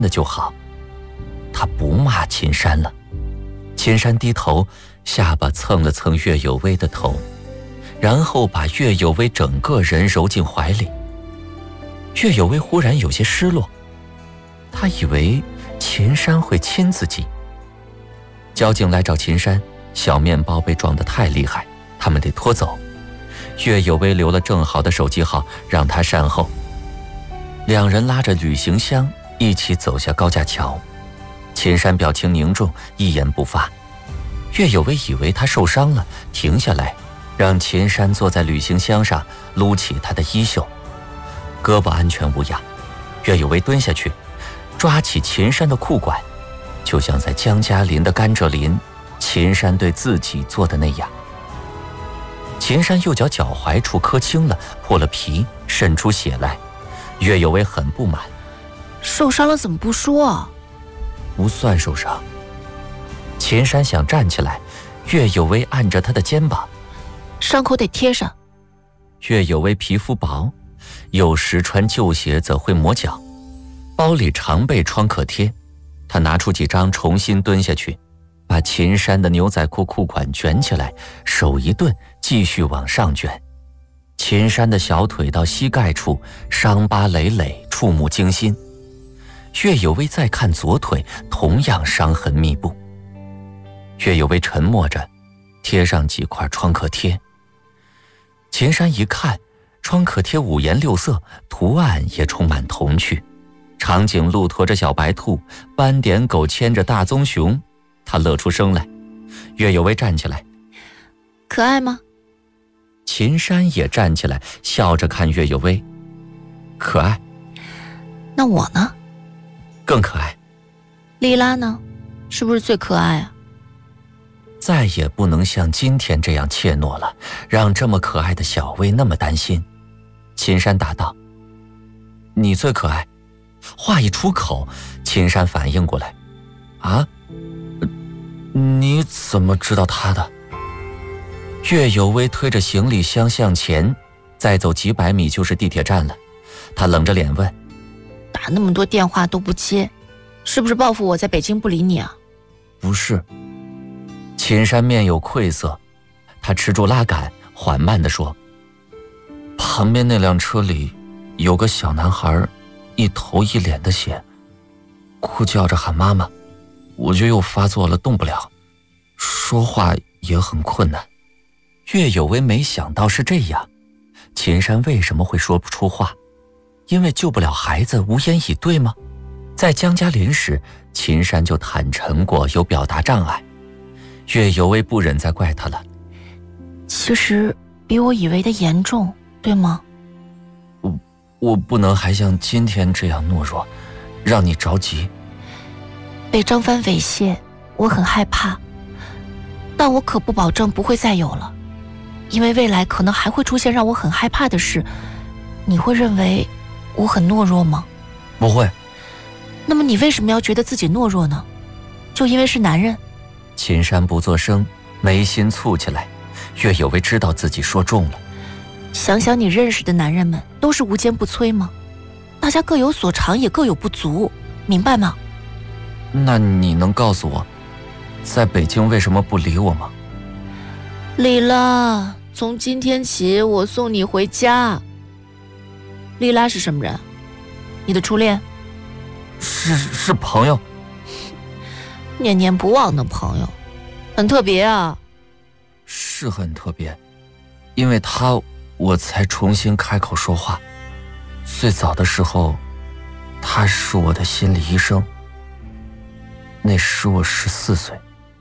那就好。他不骂秦山了。秦山低头，下巴蹭了蹭岳有为的头，然后把岳有为整个人揉进怀里。岳有为忽然有些失落，他以为秦山会亲自己。交警来找秦山，小面包被撞得太厉害，他们得拖走。岳有为留了郑好的手机号，让他善后。两人拉着旅行箱一起走下高架桥。秦山表情凝重，一言不发。岳有为以为他受伤了，停下来，让秦山坐在旅行箱上，撸起他的衣袖。胳膊安全无恙。岳有为蹲下去，抓起秦山的裤管，就像在江嘉林的甘蔗林，秦山对自己做的那样。秦山右脚脚踝处磕青了，破了皮，渗出血来。岳有为很不满， 受伤了怎么不说啊？ 不算受伤。秦山想站起来，岳有为按着他的肩膀， 伤口得贴上。 岳有为皮肤薄，有时穿旧鞋则会磨脚，包里常备创可贴。他拿出几张，重新蹲下去，把秦山的牛仔裤裤管卷起来，手一顿，继续往上卷。秦山的小腿到膝盖处伤疤累累，触目惊心。岳有为再看左腿，同样伤痕密布。岳有为沉默着，贴上几块创可贴。秦山一看，创可贴五颜六色，图案也充满童趣。长颈鹿驮着小白兔，斑点狗牵着大棕熊，他乐出声来。岳有为站起来， 可爱吗？ 秦山也站起来，笑着看岳有为，可爱。 那我呢？ 更可爱。 莉拉呢？是不是最可爱啊？ 再也不能像今天这样怯懦了，让这么可爱的小薇那么担心。秦山答道：你最可爱。话一出口，秦山反应过来，啊，你怎么知道他的？岳有为推着行李箱向前，再走几百米就是地铁站了。他冷着脸问： 打那么多电话都不接，是不是报复我在北京不理你啊？ 不是。秦山面有愧色，他持住拉杆，缓慢地说：旁边那辆车里有个小男孩，一头一脸的血，哭叫着喊妈妈，我就又发作了，动不了，说话也很困难。岳有为没想到是这样，秦山为什么会说不出话？因为救不了孩子，无言以对吗？在江嘉林时，秦山就坦陈过有表达障碍。岳有为不忍再怪他了。 其实比我以为的严重，对吗？ 我不能还像今天这样懦弱，让你着急。 被张帆猥亵，我很害怕，但我可不保证不会再有了，因为未来可能还会出现让我很害怕的事。你会认为我很懦弱吗？ 不会。 那么你为什么要觉得自己懦弱呢？就因为是男人？ 秦山不作声，眉心蹙起来。岳有为知道自己说重了。 想想你认识的男人们都是无坚不摧吗？大家各有所长，也各有不足，明白吗？ 那你能告诉我，在北京为什么不理我吗？ 莉拉，从今天起我送你回家。莉拉是什么人？你的初恋？ 是朋友。 念念不忘的朋友，很特别啊。 是很特别，因为他我才重新开口说话。最早的时候，他是我的心理医生。那时我14岁。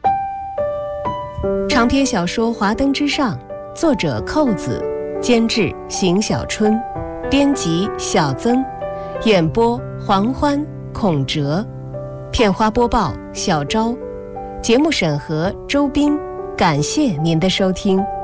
长篇小说《华灯之上》，作者寇子，监制邢小春，编辑小曾，演播黄欢、孔哲，片花播报小昭，节目审核周斌。感谢您的收听。